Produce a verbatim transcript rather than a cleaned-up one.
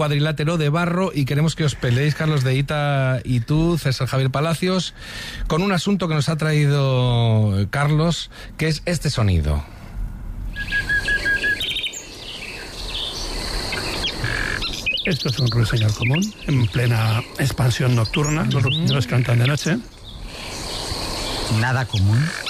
cuadrilátero de barro y queremos que os peleéis, Carlos de Ita y tú, César Javier Palacios, con un asunto que nos ha traído Carlos, que es este sonido. Esto es un ruiseñor común, en plena expansión nocturna. Los ruiseñores cantan de noche. Nada común.